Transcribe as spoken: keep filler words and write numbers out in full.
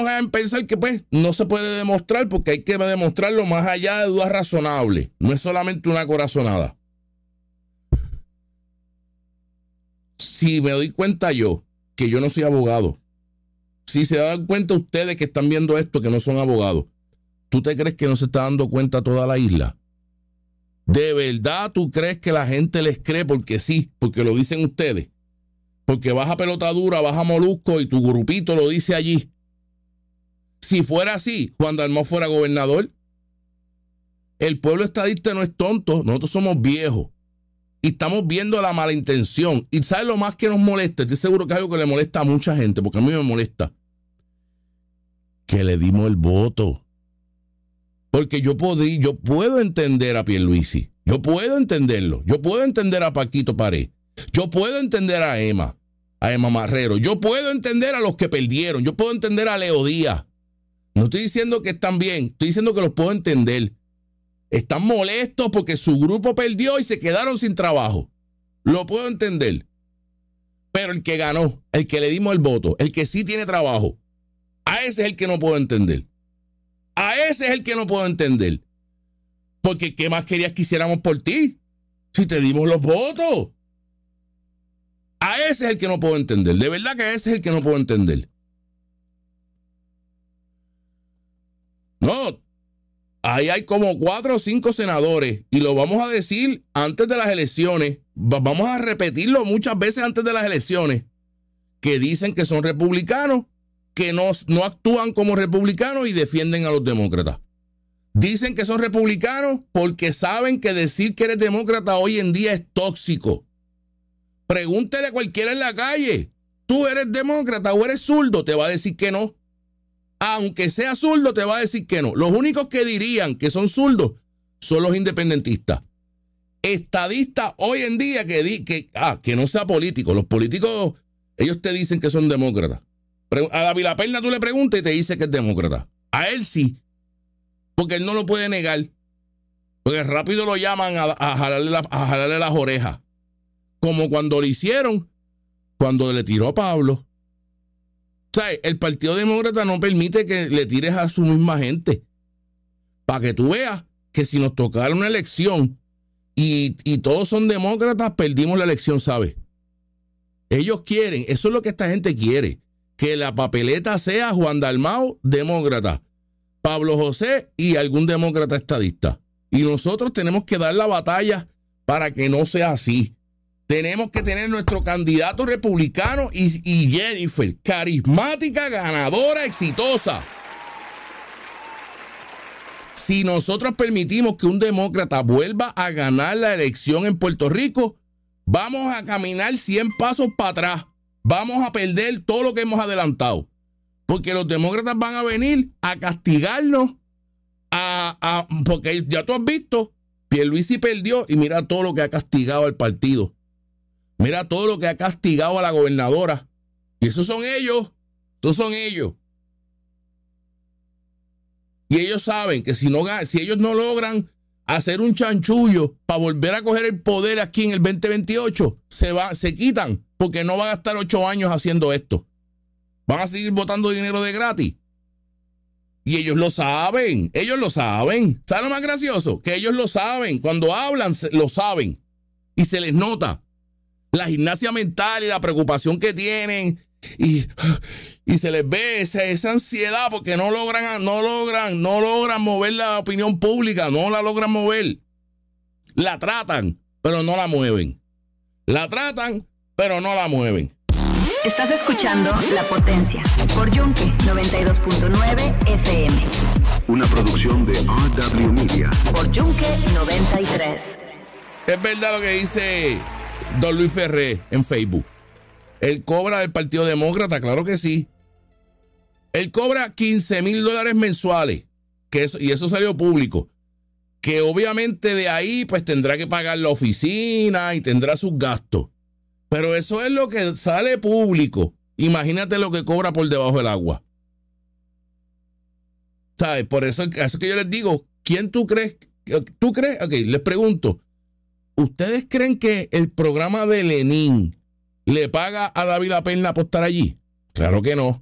a pensar que pues no se puede demostrar porque hay que demostrarlo más allá de dudas razonables. No es solamente una corazonada. Si me doy cuenta yo que yo no soy abogado, si se dan cuenta ustedes que están viendo esto que no son abogados, ¿tú te crees que no se está dando cuenta toda la isla? ¿De verdad tú crees que la gente les cree porque sí, porque lo dicen ustedes? Porque baja Pelota Dura, baja Molusco y tu grupito lo dice allí. Si fuera así, Juan Dalmau fuera gobernador. El pueblo estadista no es tonto, nosotros somos viejos y estamos viendo la mala intención. ¿Y sabes lo más que nos molesta? Estoy seguro que es algo que le molesta a mucha gente, porque a mí me molesta. Que le dimos el voto. Porque yo podría, yo puedo entender a Pierluisi, yo puedo entenderlo, yo puedo entender a Paquito Pared, yo puedo entender a Emma, a Emma Marrero, yo puedo entender a los que perdieron, yo puedo entender a Leo Díaz. No estoy diciendo que están bien, estoy diciendo que los puedo entender. Están molestos porque su grupo perdió y se quedaron sin trabajo. Lo puedo entender. Pero el que ganó, el que le dimos el voto, el que sí tiene trabajo, a ese es el que no puedo entender. A ese es el que no puedo entender. Porque ¿qué más querías que hiciéramos por ti? Si te dimos los votos. A ese es el que no puedo entender. De verdad que a ese es el que no puedo entender. No, ahí hay como cuatro o cinco senadores y lo vamos a decir antes de las elecciones. Vamos a repetirlo muchas veces antes de las elecciones, que dicen que son republicanos, que no, no actúan como republicanos y defienden a los demócratas. Dicen que son republicanos porque saben que decir que eres demócrata hoy en día es tóxico. Pregúntele a cualquiera en la calle, ¿tú eres demócrata o eres zurdo? Te va a decir que no. Aunque sea zurdo, te va a decir que no. Los únicos que dirían que son zurdos son los independentistas. Estadistas hoy en día que, di, que, ah, que no sea político. Los políticos, ellos te dicen que son demócratas. A David Laperna tú le preguntas y te dice que es demócrata. A él sí, porque él no lo puede negar. Porque rápido lo llaman a, a, jalarle, la, a jalarle las orejas. Como cuando lo hicieron, cuando le tiró a Pablo. O sea, el Partido Demócrata no permite que le tires a su misma gente. Para que tú veas que si nos tocara una elección y, y todos son demócratas, perdimos la elección, ¿sabes? Ellos quieren, eso es lo que esta gente quiere, que la papeleta sea Juan Dalmau, demócrata, Pablo José y algún demócrata estadista. Y nosotros tenemos que dar la batalla para que no sea así. Tenemos que tener nuestro candidato republicano y, y Jennifer, carismática, ganadora, exitosa. Si nosotros permitimos que un demócrata vuelva a ganar la elección en Puerto Rico, vamos a caminar cien pasos para atrás. Vamos a perder todo lo que hemos adelantado. Porque los demócratas van a venir a castigarnos. A, a, porque ya tú has visto, Pierluisi perdió y mira todo lo que ha castigado al partido. Mira todo lo que ha castigado a la gobernadora. Y esos son ellos. Esos son ellos. Y ellos saben que si, no, si ellos no logran hacer un chanchullo para volver a coger el poder aquí en el veinte veintiocho, se, va, se quitan porque no van a estar ocho años haciendo esto. Van a seguir botando dinero de gratis. Y ellos lo saben. Ellos lo saben. ¿Sabes lo más gracioso? Que ellos lo saben. Cuando hablan, lo saben. Y se les nota la gimnasia mental y la preocupación que tienen y, y se les ve esa, esa ansiedad porque no logran, no logran, no logran mover la opinión pública, no la logran mover. La tratan, pero no la mueven. La tratan, pero no la mueven. Estás escuchando La Potencia por Yunque noventa y dos punto nueve F M. Una producción de R W Media. Por Yunque noventa y tres. Es verdad lo que dice Don Luis Ferré en Facebook. Él cobra del Partido Demócrata, claro que sí. Él cobra quince mil dólares mensuales, que eso, y eso salió público. Que obviamente de ahí pues tendrá que pagar la oficina y tendrá sus gastos. Pero eso es lo que sale público. Imagínate lo que cobra por debajo del agua. ¿Sabes? Por eso, eso que yo les digo, ¿quién tú crees? ¿Tú crees? Ok, les pregunto. ¿Ustedes creen que el programa de Lenin le paga a David Laperna por estar allí? Claro que no.